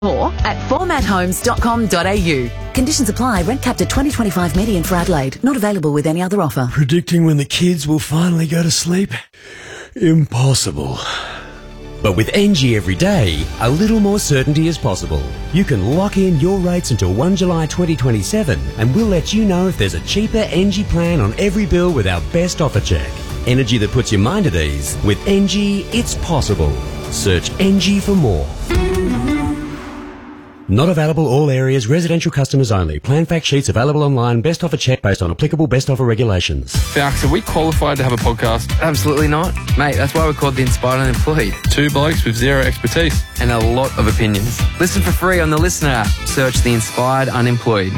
More at formathomes.com.au. Conditions apply. Rent capped at $20.25 median for Adelaide. Not available with any other offer. Predicting when the kids will finally go to sleep? Impossible. But with NG every day, a little more certainty is possible. You can lock in your rates until 1 July 2027 and we'll let you know if there's a cheaper NG plan on every bill with our best offer check. Energy that puts your mind at ease. With NG, it's possible. Search NG for more. Not available all areas, residential customers only. Plan fact sheets available online. Best offer check based on applicable best offer regulations. Falks, are we qualified to have a podcast? Absolutely not. Mate, that's why we're called The Inspired Unemployed. Two blokes with zero expertise. And a lot of opinions. Listen for free on the Listener app. Search The Inspired Unemployed.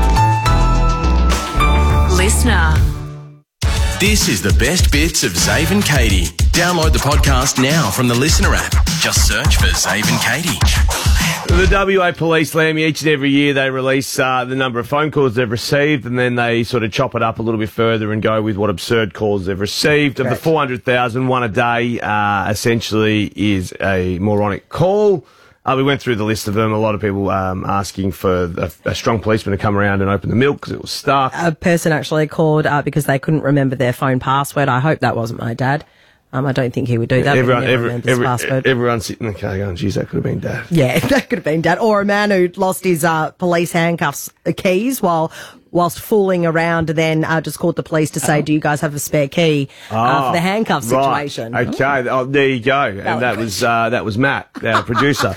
Listener. This is the best bits of Zave and Katie. Download the podcast now from the Listener app. Just search for Zave and Katie. The WA Police, Lammy, each and every year they release the number of phone calls they've received and then they sort of chop it up a little bit further and go with what absurd calls they've received. Correct. Of the 400,000, one a day essentially is a moronic call. We went through the list of them. A lot of people asking for a strong policeman to come around and open the milk because it was stuck. A person actually called because they couldn't remember their phone password. I hope that wasn't my dad. I don't think he would do that. Everyone's sitting in the car going, geez, that could have been Dad. Yeah, that could have been Dad. Or a man who lost his police handcuffs keys whilst fooling around and then just called the police to say, do you guys have a spare key for the handcuff situation? Right. Okay, there you go. And that was Matt, our producer.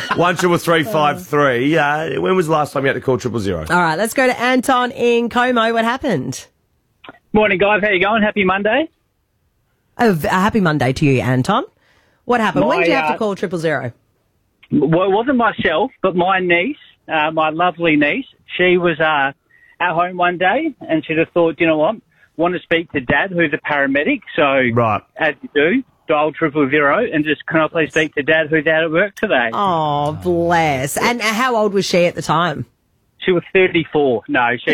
13353. When was the last time you had to call 000? All right, let's go to Anton in Como. What happened? Morning, guys. How you going? Happy Monday. A happy Monday to you, Anton. What happened? When did you have to call 000? Well, it wasn't myself, but my niece, my lovely niece. She was at home one day, and she just thought, you know what, want to speak to Dad, who's a paramedic. So, right, as you do, dial 000 and just, can I please speak to Dad, who's out at work today? Oh, bless. And how old was she at the time? She was 34. No, she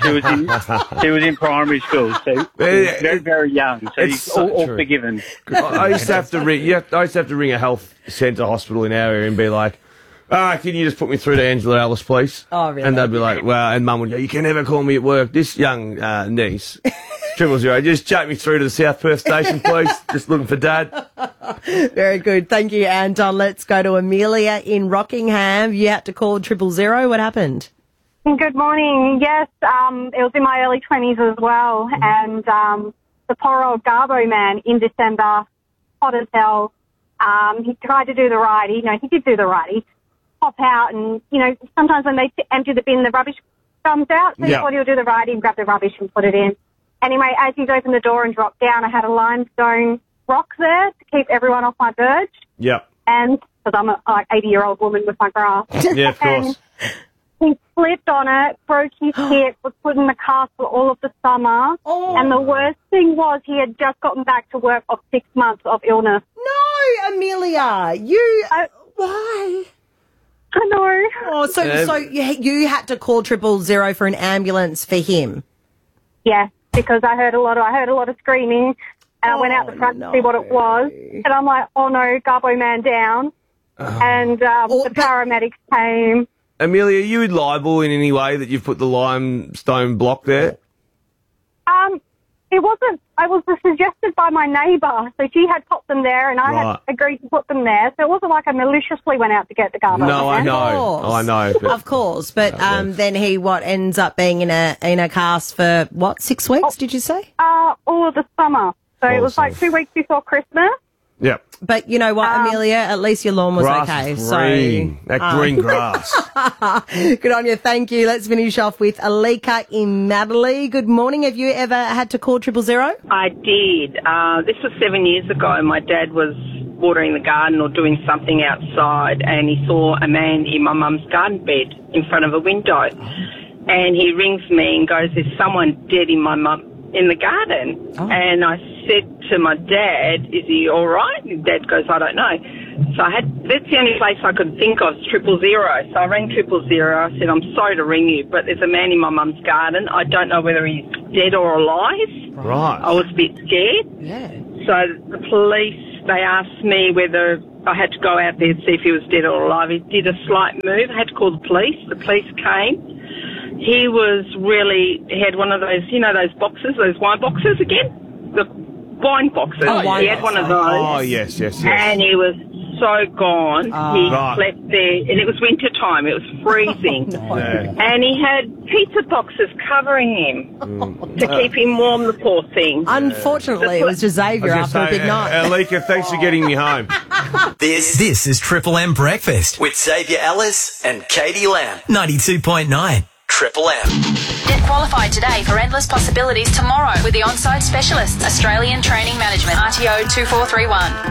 was in primary school. So she was very, very young. So it's all forgiven. I used to have to ring a health centre hospital in our area and be like, can you just put me through to Angela Ellis, please? Oh, really? And they'd be like, well, and Mum would go, you can never call me at work. This young niece, 000, just chuck me through to the South Perth station, please. Just looking for Dad. Very good. Thank you, Anton. Let's go to Amelia in Rockingham. You had to call 000. What happened? Good morning. Yes, it was in my early 20s as well, and the poor old Garbo man in December, hot as hell, he tried to do the righty. No, he did do the righty. Pop out and, sometimes when they empty the bin, the rubbish comes out, so he thought he'll do the righty and grab the rubbish and put it in. Anyway, as he's opened the door and dropped down, I had a limestone rock there to keep everyone off my verge. Yep. And, because I'm a 80-year-old woman with my grass. Yeah, of course. He slipped on it, broke his hip, was put in the cast for all of the summer. Oh. And the worst thing was he had just gotten back to work of 6 months of illness. No, Amelia, why? I know. Oh, so you had to call 000 for an ambulance for him? Yeah, because I heard a lot of screaming, and I went out the front to see what it was, and I'm like, oh no, Garbo man down, and the paramedics came. Amelia, are you liable in any way that you've put the limestone block there? It wasn't. I was suggested by my neighbour, so she had popped them there, and I had agreed to put them there. So it wasn't like I maliciously went out to get the Garbo. No, I know. Of course, but then he ends up being in a cast for 6 weeks? Did you say? All of the summer. So it was like 2 weeks before Christmas. Yep. But you know what, Amelia? At least your lawn was okay. Is green. So that green grass. Good on you. Thank you. Let's finish off with Alika in Madeley. Good morning. Have you ever had to call 000? I did. This was 7 years ago. My dad was watering the garden or doing something outside, and he saw a man in my mum's garden bed in front of a window. And he rings me and goes, "There's someone dead in my mum in the garden." Oh. And I said to my dad, "Is he all right?" And Dad goes, "I don't know." So that's the only place I could think of, 000. So I rang 000. I said, "I'm sorry to ring you, but there's a man in my mum's garden. I don't know whether he's dead or alive." Right. I was a bit scared. Yeah. So the police they asked me whether I had to go out there to see if he was dead or alive. He did a slight move. I had to call the police. The police came. He had one of those, those boxes, those wine boxes again? The wine boxes. He had one of those. Oh, yes. And he was so gone. He slept there, and it was winter time. It was freezing. And he had pizza boxes covering him to keep him warm, the poor thing. Unfortunately, it was just Xavier after a big night. Alika, thanks for getting me home. This is Triple M Breakfast with Xavier Ellis and Katie Lamb. 92.9 Triple M. Get qualified today for endless possibilities tomorrow with the on-site specialists, Australian Training Management, RTO 2431.